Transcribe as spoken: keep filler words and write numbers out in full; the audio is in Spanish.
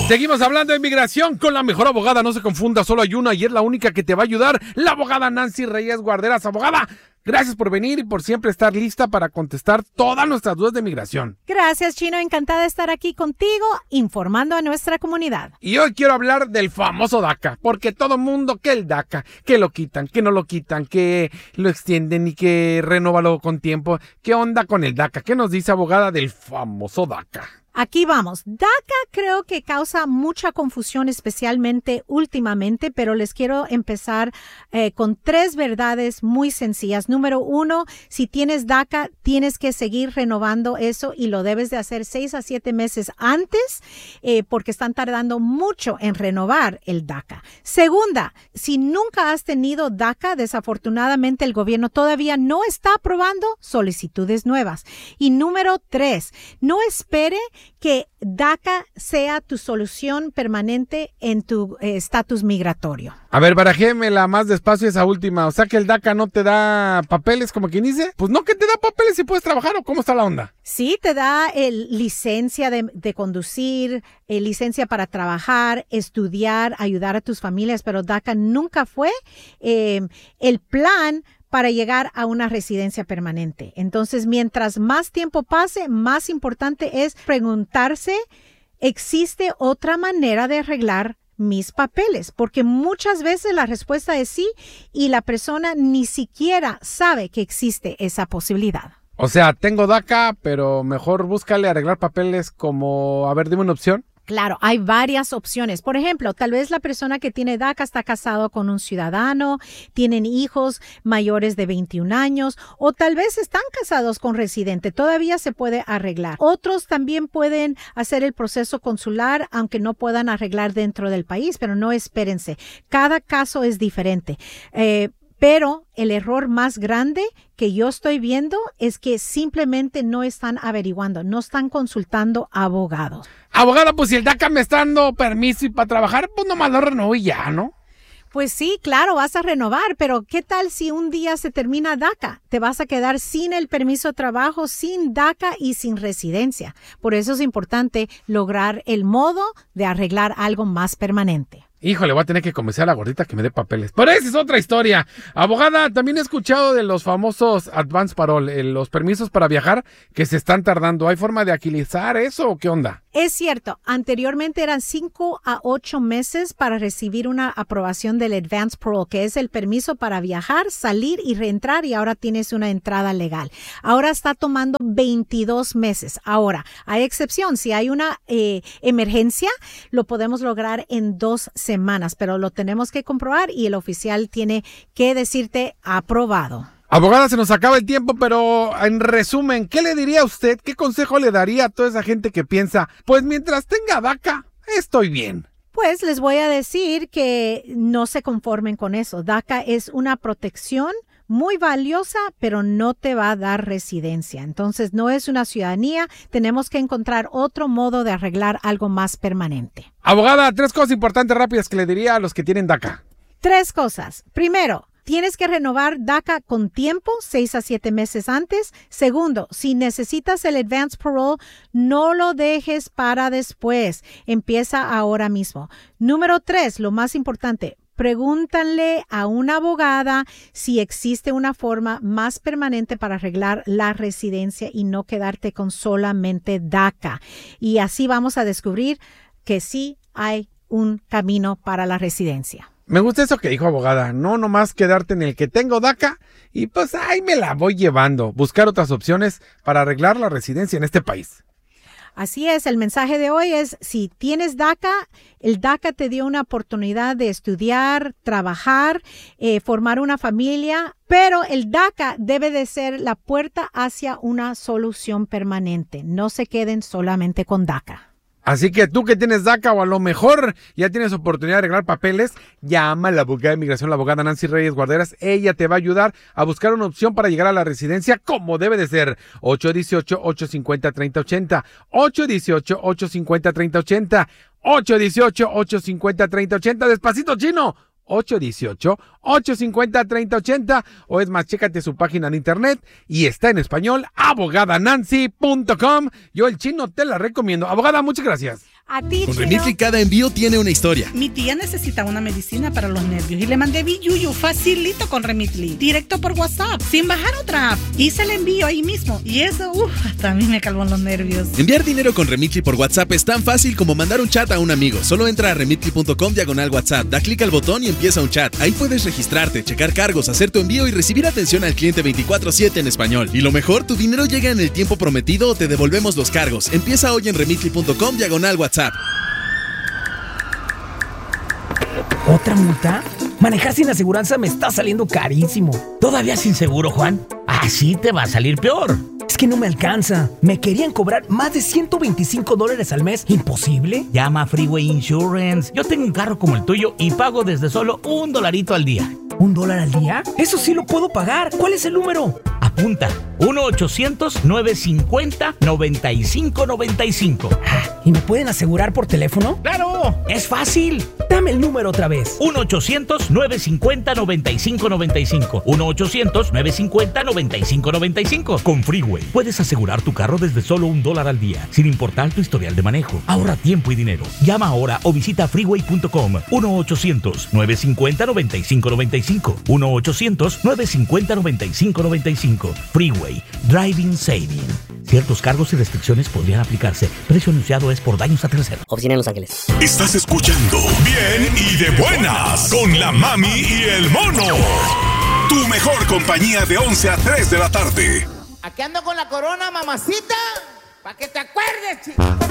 Seguimos hablando de inmigración con la mejor abogada. No se confunda, solo hay una y es la única que te va a ayudar. La abogada Nancy Reyes Guarderas. Abogada, gracias por venir y por siempre estar lista para contestar todas nuestras dudas de inmigración. Gracias, Chino. Encantada de estar aquí contigo, informando a nuestra comunidad. Y hoy quiero hablar del famoso DACA, porque todo mundo que el DACA, que lo quitan, que no lo quitan, que lo extienden y que renóvalo con tiempo. ¿Qué onda con el DACA? ¿Qué nos dice, abogada, del famoso DACA? Aquí vamos. DACA creo que causa mucha confusión, especialmente últimamente, pero les quiero empezar eh, con tres verdades muy sencillas. Número uno, si tienes DACA, tienes que seguir renovando eso y lo debes de hacer seis a siete meses antes eh, porque están tardando mucho en renovar el DACA. Segunda, si nunca has tenido DACA, desafortunadamente el gobierno todavía no está aprobando solicitudes nuevas. Y número tres, no espere que DACA sea tu solución permanente en tu estatus eh, migratorio. A ver, barajémela más despacio esa última. O sea que el DACA no te da papeles, como quien dice. Pues no que te da papeles si puedes trabajar, ¿o cómo está la onda? Sí, te da el, licencia de, de conducir, eh, licencia para trabajar, estudiar, ayudar a tus familias, pero DACA nunca fue eh, el plan para llegar a una residencia permanente. Entonces, mientras más tiempo pase, más importante es preguntarse, ¿existe otra manera de arreglar mis papeles? Porque muchas veces la respuesta es sí y la persona ni siquiera sabe que existe esa posibilidad. O sea, tengo DACA, pero mejor búscale arreglar papeles como, a ver, dime una opción. Claro, hay varias opciones. Por ejemplo, tal vez la persona que tiene DACA está casado con un ciudadano, tienen hijos mayores de veintiún años o tal vez están casados con residente. Todavía se puede arreglar. Otros también pueden hacer el proceso consular, aunque no puedan arreglar dentro del país, pero no espérense. Cada caso es diferente. Eh, Pero el error más grande que yo estoy viendo es que simplemente no están averiguando, no están consultando abogados. Abogada, pues si el DACA me está dando permiso y para trabajar, pues nomás lo renovo y ya, ¿no? Pues sí, claro, vas a renovar, pero ¿qué tal si un día se termina DACA? Te vas a quedar sin el permiso de trabajo, sin DACA y sin residencia. Por eso es importante lograr el modo de arreglar algo más permanente. Híjole, voy a tener que convencer a la gordita que me dé papeles. Pero esa es otra historia. Abogada, también he escuchado de los famosos advance parole, eh, los permisos para viajar que se están tardando. ¿Hay forma de agilizar eso o qué onda? Es cierto, anteriormente eran cinco a ocho meses para recibir una aprobación del advance parole, que es el permiso para viajar, salir y reentrar, y ahora tienes una entrada legal. Ahora está tomando veintidós meses. Ahora, hay excepción, si hay una eh, emergencia, lo podemos lograr en dos semanas, pero lo tenemos que comprobar y el oficial tiene que decirte aprobado. Abogada, se nos acaba el tiempo, pero en resumen, ¿qué le diría a usted? ¿Qué consejo le daría a toda esa gente que piensa, pues mientras tenga DACA, estoy bien? Pues les voy a decir que no se conformen con eso. DACA es una protección muy valiosa, pero no te va a dar residencia. Entonces, no es una ciudadanía. Tenemos que encontrar otro modo de arreglar algo más permanente. Abogada, tres cosas importantes rápidas que le diría a los que tienen DACA. Tres cosas. Primero, tienes que renovar DACA con tiempo, seis a siete meses antes. Segundo, si necesitas el advance parole, no lo dejes para después. Empieza ahora mismo. Número tres, lo más importante, pregúntale a una abogada si existe una forma más permanente para arreglar la residencia y no quedarte con solamente DACA. Y así vamos a descubrir que sí hay un camino para la residencia. Me gusta eso que dijo, abogada, no nomás quedarte en el que tengo DACA y pues ahí me la voy llevando, buscar otras opciones para arreglar la residencia en este país. Así es, el mensaje de hoy es, si tienes DACA, el DACA te dio una oportunidad de estudiar, trabajar, eh, formar una familia, pero el DACA debe de ser la puerta hacia una solución permanente. No se queden solamente con DACA. Así que tú que tienes DACA o a lo mejor ya tienes oportunidad de arreglar papeles, llama a la abogada de inmigración, la abogada Nancy Reyes Guarderas. Ella te va a ayudar a buscar una opción para llegar a la residencia como debe de ser. ocho uno ocho, ocho cinco cero, tres cero ocho cero. ocho uno ocho, ocho cinco cero, tres cero ocho cero. ocho uno ocho, ocho cinco cero, tres cero ocho cero. Despacito, chino. ocho uno ocho, ocho cinco cero, tres cero ocho cero. O es más, chécate su página en internet y está en español, abogada nancy punto com. Yo, el chino, te la recomiendo. Abogada, muchas gracias. A ti, Con Chino. Remitly cada envío tiene una historia. Mi tía necesita una medicina para los nervios y le mandé Biyuyu facilito con Remitly, directo por WhatsApp, sin bajar otra app. Hice el envío ahí mismo y eso, uff, hasta a mí me calmó los nervios. Enviar dinero con Remitly por WhatsApp es tan fácil como mandar un chat a un amigo. Solo entra a remitly punto com diagonal WhatsApp, da clic al botón y empieza un chat. Ahí puedes registrarte, checar cargos, hacer tu envío y recibir atención al cliente veinticuatro siete en español. Y lo mejor, tu dinero llega en el tiempo prometido o te devolvemos los cargos. Empieza hoy en remitly punto com diagonal WhatsApp. ¿Otra multa? Manejar sin aseguranza me está saliendo carísimo. ¿Todavía sin seguro, Juan? Así te va a salir peor. Es que no me alcanza. Me querían cobrar más de ciento veinticinco dólares al mes. ¿Imposible? Llama a Freeway Insurance. Yo tengo un carro como el tuyo y pago desde solo un dolarito al día. ¿Un dólar al día? Eso sí lo puedo pagar. ¿Cuál es el número? Apunta. uno ochocientos nueve cincuenta noventa y cinco noventa y cinco. ¿Y me pueden asegurar por teléfono? ¡Claro! ¡Es fácil! Dame el número otra vez. uno ochocientos nueve cincuenta noventa y cinco noventa y cinco. uno ochocientos nueve cincuenta noventa y cinco noventa y cinco. Con Freeway puedes asegurar tu carro desde solo un dólar al día, sin importar tu historial de manejo. Ahorra tiempo y dinero. Llama ahora o visita freeway punto com. uno ochocientos nueve cincuenta noventa y cinco noventa y cinco. uno ochocientos nueve cincuenta noventa y cinco noventa y cinco. Freeway. Driving Saving. Ciertos cargos y restricciones podrían aplicarse. Precio anunciado es por daños a terceros. Oficina en Los Ángeles. Estás escuchando Bien y de Buenas con la Mami y el Mono. Tu mejor compañía de once a tres de la tarde. Aquí ando con la corona, mamacita, para que te acuerdes, chico.